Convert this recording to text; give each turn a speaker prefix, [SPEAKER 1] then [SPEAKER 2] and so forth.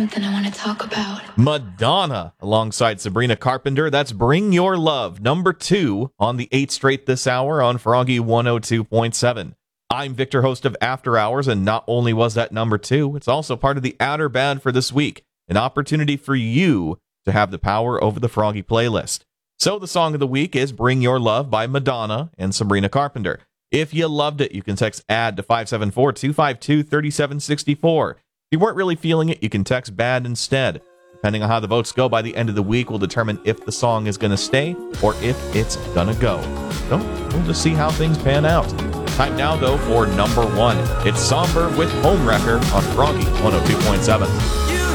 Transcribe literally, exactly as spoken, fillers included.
[SPEAKER 1] something I want to talk about.
[SPEAKER 2] Madonna alongside Sabrina Carpenter. That's Bring Your Love, number two on the eight straight this hour on Froggy one oh two point seven. I'm Victor, host of After Hours, and not only was that number two, it's also part of the Outer Band for this week, an opportunity for you to have the power over the Froggy playlist. So the song of the week is Bring Your Love by Madonna and Sabrina Carpenter. If you loved it, you can text ADD to five seven four, two five two, three seven six four. If you weren't really feeling it, you can text BAD instead. Depending on how the votes go by the end of the week will determine if the song is going to stay or if it's going to go. So we'll just see how things pan out. Time now, though, for number one. It's Somber with Homewrecker on Froggy one oh two point seven.